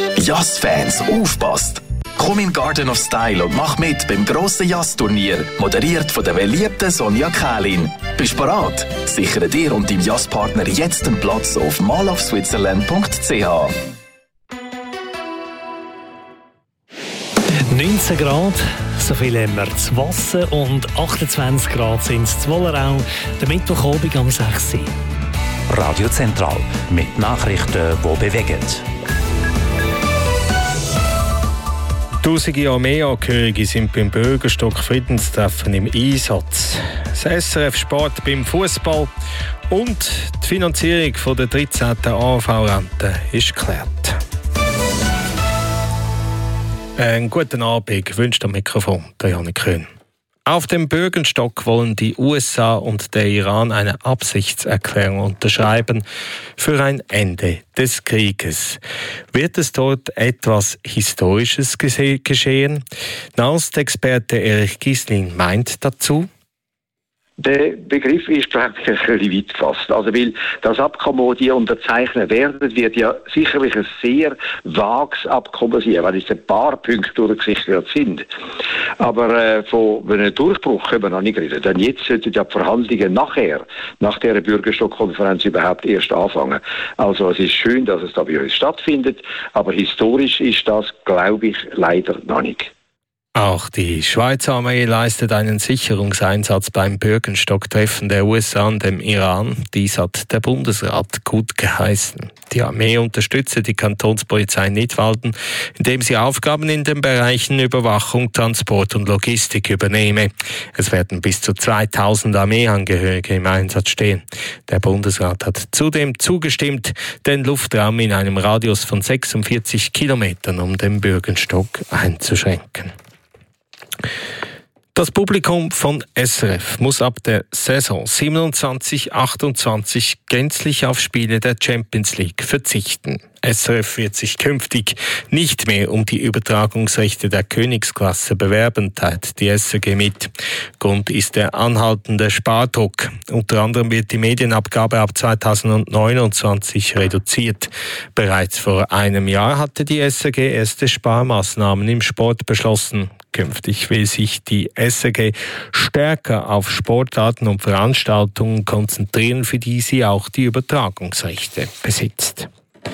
Jazz-Fans, aufpasst! Komm in Garden of Style und mach mit beim grossen Jazz-Turnier, moderiert von der beliebten Sonja Kählin. Bist bereit? Sichere dir und deinem Jazzpartner jetzt einen Platz auf malofswitzerland.ch. 19 Grad, so viel haben wir zu Wasser, und 28 Grad sind es zu Wollerau, der Mittwochabend am 6 Uhr. Radio Zentral mit Nachrichten, die bewegen. Tausende Armeeangehörige sind beim Bürgerstock-Friedenstreffen im Einsatz. Das SRF Sport beim Fußball und die Finanzierung der 13. AV-Rente ist geklärt. Einen guten Abend wünscht am Mikrofon der Janik Köhn. Auf dem Bürgenstock wollen die USA und der Iran eine Absichtserklärung unterschreiben für ein Ende des Krieges. Wird es dort etwas Historisches geschehen? Nahostexperte Erich Gisling meint dazu: Der Begriff ist, glaube ich, ein bisschen weit gefasst. Also, weil das Abkommen, das die unterzeichnen werden, wird ja sicherlich ein sehr vages Abkommen sein, weil es ein paar Punkte durchgesichert sind. Aber von einem Durchbruch können wir noch nicht reden. Denn jetzt sollten ja die Verhandlungen nach dieser Bürgerstock-Konferenz überhaupt erst anfangen. Also es ist schön, dass es da bei uns stattfindet, aber historisch ist das, glaube ich, leider noch nicht. Auch die Schweizer Armee leistet einen Sicherungseinsatz beim Bürgenstock-Treffen der USA und dem Iran. Dies hat der Bundesrat gut geheißen. Die Armee unterstütze die Kantonspolizei Nidwalden, indem sie Aufgaben in den Bereichen Überwachung, Transport und Logistik übernehme. Es werden bis zu 2000 Armeeangehörige im Einsatz stehen. Der Bundesrat hat zudem zugestimmt, den Luftraum in einem Radius von 46 Kilometern um den Bürgenstock einzuschränken. Das Publikum von SRF muss ab der Saison 27/28 gänzlich auf Spiele der Champions League verzichten. SRF wird sich künftig nicht mehr um die Übertragungsrechte der Königsklasse bewerben, teilt die SRG mit. Grund ist der anhaltende Spardruck. Unter anderem wird die Medienabgabe ab 2029 reduziert. Bereits vor einem Jahr hatte die SRG erste Sparmaßnahmen im Sport beschlossen. Künftig will sich die SRG stärker auf Sportarten und Veranstaltungen konzentrieren, für die sie auch die Übertragungsrechte besitzt.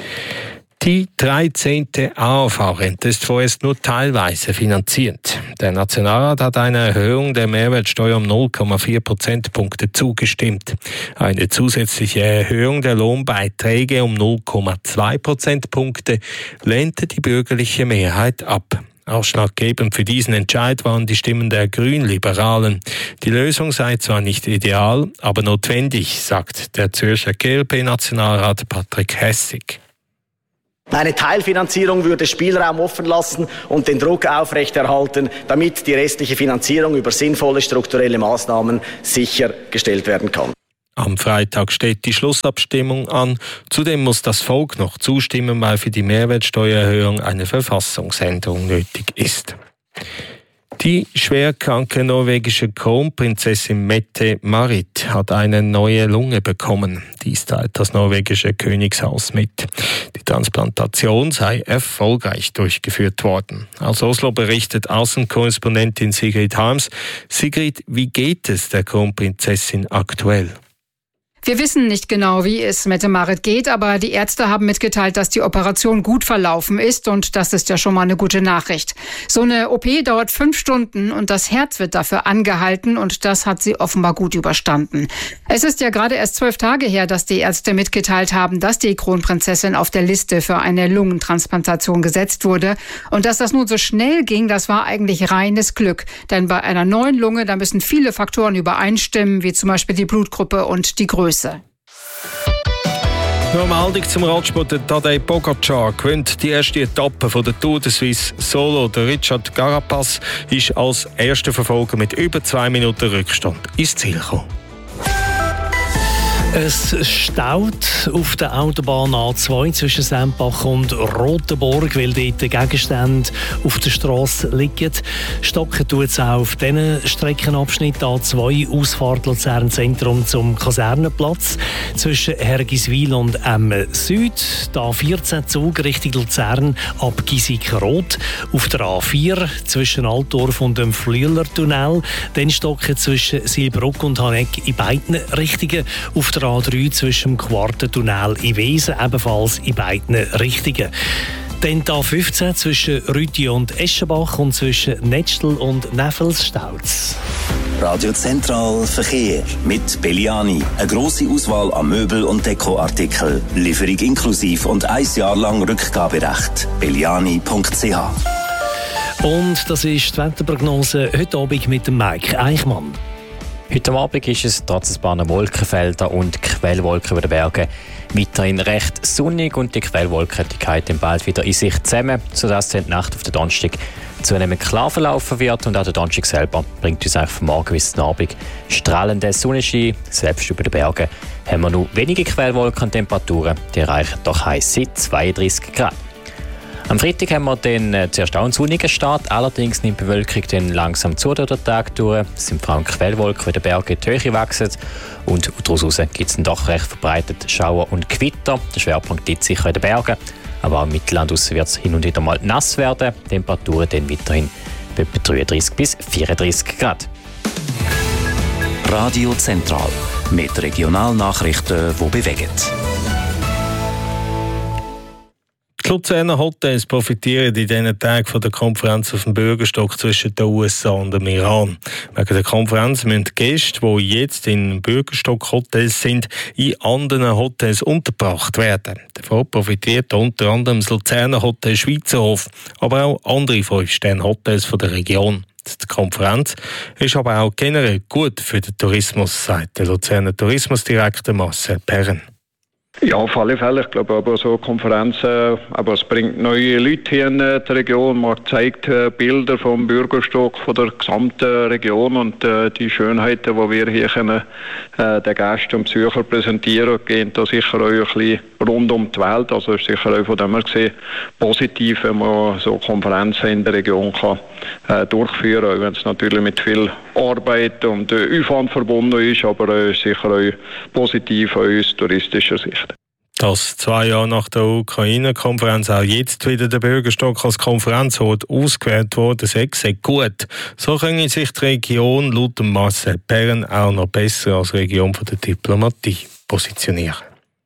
Die 13. AOV-Rente ist vorerst nur teilweise finanziert. Der Nationalrat hat einer Erhöhung der Mehrwertsteuer um 0,4 Prozentpunkte zugestimmt. Eine zusätzliche Erhöhung der Lohnbeiträge um 0,2 Prozentpunkte lehnte die bürgerliche Mehrheit ab. Ausschlaggebend für diesen Entscheid waren die Stimmen der Grünliberalen. Die Lösung sei zwar nicht ideal, aber notwendig, sagt der Zürcher GLP-Nationalrat Patrick Hessig. Eine Teilfinanzierung würde Spielraum offen lassen und den Druck aufrechterhalten, damit die restliche Finanzierung über sinnvolle strukturelle Maßnahmen sichergestellt werden kann. Am Freitag steht die Schlussabstimmung an. Zudem muss das Volk noch zustimmen, weil für die Mehrwertsteuererhöhung eine Verfassungsänderung nötig ist. Die schwerkranke norwegische Kronprinzessin Mette-Marit hat eine neue Lunge bekommen. Dies teilt das norwegische Königshaus mit. Die Transplantation sei erfolgreich durchgeführt worden. Aus Oslo berichtet Außenkorrespondentin Sigrid Harms. Sigrid, wie geht es der Kronprinzessin aktuell? Wir wissen nicht genau, wie es Mette-Marit geht, aber die Ärzte haben mitgeteilt, dass die Operation gut verlaufen ist, und das ist ja schon mal eine gute Nachricht. So eine OP dauert 5 Stunden und das Herz wird dafür angehalten, und das hat sie offenbar gut überstanden. Es ist ja gerade erst 12 Tage her, dass die Ärzte mitgeteilt haben, dass die Kronprinzessin auf der Liste für eine Lungentransplantation gesetzt wurde, und dass das nun so schnell ging, das war eigentlich reines Glück, denn bei einer neuen Lunge, da müssen viele Faktoren übereinstimmen, wie zum Beispiel die Blutgruppe und die Größe. Nur eine Meldung zum Radsport. Der Tadej Pogacar gewinnt die erste Etappe von der Tour de Suisse Solo. Der Richard Carapaz ist als erster Verfolger mit über 2 Minuten Rückstand ins Ziel gekommen. Es staut auf der Autobahn A2 zwischen Sempach und Rotenburg, weil dort Gegenstände auf der Strasse liegen. Stocken tut es auch auf diesen Streckenabschnitt A2, Ausfahrt Luzern Zentrum zum Kasernenplatz. Zwischen Hergiswil und Emmen Süd. Der A14-Zug Richtung Luzern ab Gisik-Rot. Auf der A4 zwischen Altdorf und dem Flüelertunnel. Dann Stocken zwischen Silbruck und Haneck in beiden Richtungen. Auf der A3 zwischen dem Quartentunnel in Wesen, ebenfalls in beiden Richtungen. Dann die A15 zwischen Rüti und Eschenbach und zwischen Netschl und Neffels-Stauz. Radio Zentral Verkehr mit Belliani. Eine grosse Auswahl an Möbel- und Dekoartikeln. Lieferung inklusiv und 1 Jahr lang Rückgaberecht. belliani.ch. Und das ist die Wetterprognose heute Abend mit dem Mike Eichmann. Heute Abend ist es trotz ein paar Wolkenfelder und Quellwolken über den Bergen weiterhin recht sonnig und die Quellwolken die gehen bald wieder in sich zusammen, sodass die Nacht auf den Donnerstag zunehmend klar verlaufen wird und auch der Donnerstag selber bringt uns eigentlich von morgen bis zum Abend strahlenden Sonnenschein. Selbst über den Bergen haben wir noch wenige Quellwolken und Temperaturen, die erreichen doch heiß 32 Grad. Am Freitag haben wir dann zuerst auch einen sonnigen Start, allerdings nimmt die Bewölkung dann langsam zu durch den Tag durch. Es sind vor allem Quellwolken, die in den Bergen die Höhe wachsen und daraus gibt es dann doch recht verbreitet Schauer und Gewitter. Der Schwerpunkt liegt sicher in den Bergen, aber auch im Mittelland wird es hin und wieder mal nass werden. Die Temperaturen dann weiterhin bei etwa 33 bis 34 Grad. Radio Zentral mit Regionalnachrichten, die bewegen. Die Luzerner Hotels profitieren in diesen Tagen von der Konferenz auf dem Bürgerstock zwischen den USA und dem Iran. Wegen der Konferenz müssen die Gäste, die jetzt in Bürgerstock-Hotels sind, in anderen Hotels untergebracht werden. Davon profitiert unter anderem das Luzerner Hotel Schweizerhof, aber auch andere 5-Sterne-Hotels der Region. Die Konferenz ist aber auch generell gut für den Tourismus, sagt der Luzerner Tourismusdirektor Marcel Perren. Ja, auf alle Fälle. Ich glaube aber so Konferenzen, aber es bringt neue Leute hier in die Region. Man zeigt Bilder vom Bürgerstock, von der gesamten Region und die Schönheiten, die wir hier können, den Gästen und Besuchern präsentieren, gehen da sicher auch ein bisschen rund um die Welt. Also ist sicher auch von dem her gesehen positiv, wenn man so Konferenzen in der Region kann durchführen, auch wenn es natürlich mit viel Arbeit und Aufwand verbunden ist, aber sicher auch positiv aus touristischer Sicht. Dass 2 Jahre nach der Ukraine-Konferenz auch jetzt wieder der Bürgerstock als Konferenzort ausgewählt wurde, sei gut. So können sich die Region laut Marcel Perren auch noch besser als Region von der Diplomatie positionieren.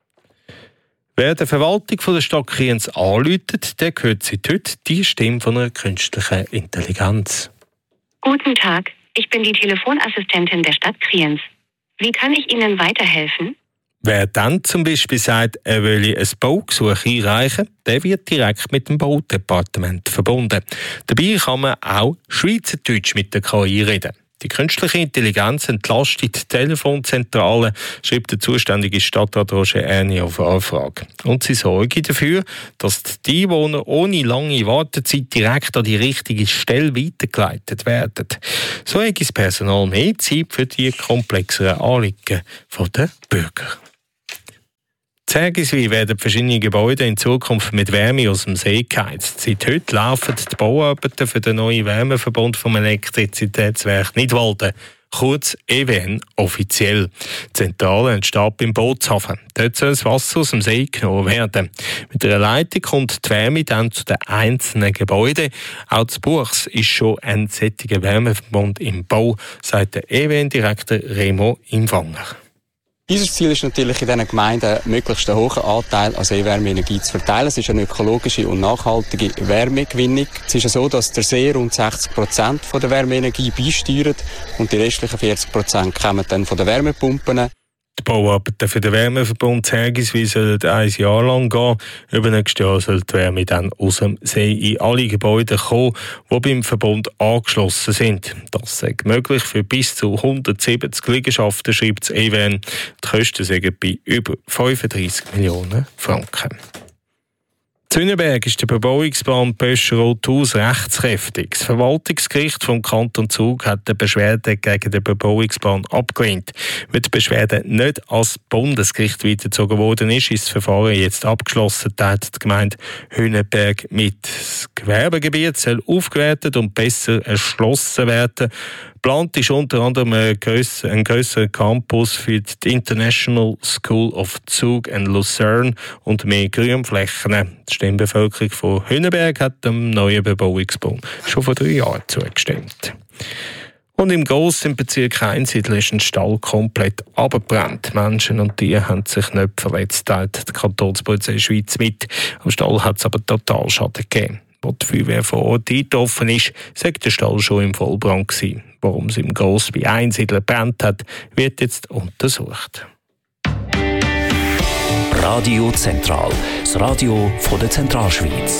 Wer der Verwaltung von der Stadt Kriens anruft, der hört seit heute die Stimme von einer künstlichen Intelligenz. Guten Tag, ich bin die Telefonassistentin der Stadt Kriens. Wie kann ich Ihnen weiterhelfen? Wer dann zum Beispiel sagt, er wolle ein Baugesuch einreichen, der wird direkt mit dem Baudepartement verbunden. Dabei kann man auch Schweizerdeutsch mit der KI reden. Die künstliche Intelligenz entlastet die Telefonzentrale, schreibt der zuständige Stadtrat Roger Erni auf Anfrage. Und sie sorgen dafür, dass die Einwohner ohne lange Wartezeit direkt an die richtige Stelle weitergeleitet werden. So hat das Personal mehr Zeit für die komplexeren Anliegen der Bürger. In Hergiswil werden verschiedene Gebäude in Zukunft mit Wärme aus dem See geheizt. Seit heute laufen die Bauarbeiten für den neuen Wärmeverbund vom Elektrizitätswerk Nidwalden, kurz EWN offiziell. Die Zentrale entsteht beim Bootshafen. Dort soll das Wasser aus dem See genommen werden. Mit einer Leitung kommt die Wärme dann zu den einzelnen Gebäuden. Auch zu Buchs ist schon ein solcher Wärmeverbund im Bau, sagt der EWN-Direktor Remo Imwanger. Unser Ziel ist natürlich in diesen Gemeinden möglichst einen hohen Anteil an Seewärmeenergie zu verteilen. Es ist eine ökologische und nachhaltige Wärmegewinnung. Es ist so, dass der See rund 60% von der Wärmeenergie beisteuert und die restlichen 40% kommen dann von den Wärmepumpen. Die Bauarbeiten für den Wärmeverbund Hergiswil sollen 1 Jahr lang gehen. Übernächstes Jahr soll die Wärme dann aus dem See in alle Gebäude kommen, die beim Verbund angeschlossen sind. Das ist möglich für bis zu 170 Liegenschaften, schreibt das EWN. Die Kosten sind bei über 35 Millionen Franken. In Hünenberg ist der Bebauungsplan Pöscher-Rothaus rechtskräftig. Das Verwaltungsgericht vom Kanton Zug hat die Beschwerde gegen den Bebauungsplan abgelehnt. Weil die Beschwerde nicht als Bundesgericht weitergezogen worden ist das Verfahren jetzt abgeschlossen, teilt die Gemeinde Hünenberg mit. Das Gewerbegebiet soll aufgewertet und besser erschlossen werden. Geplant ist unter anderem ein grösserer Campus für die International School of Zug and Lucerne und mehr Grünflächen. Die Stimmbevölkerung von Hünenberg hat dem neuen Bebauungsplan schon vor 3 Jahren zugestimmt. Und im grossen Bezirk Einsiedl ist ein Stall komplett abgebrannt. Menschen und Tiere haben sich nicht verletzt, teilt die Kantonspolizei Schweiz mit. Am Stall hat es aber Totalschaden gegeben. Als die Feuerwehr vor Ort eingetroffen ist, sei der Stall schon im Vollbrand gewesen. Warum es im Gross bei Einsiedl gebrannt hat, wird jetzt untersucht. Radio Zentral, das Radio von der Zentralschweiz.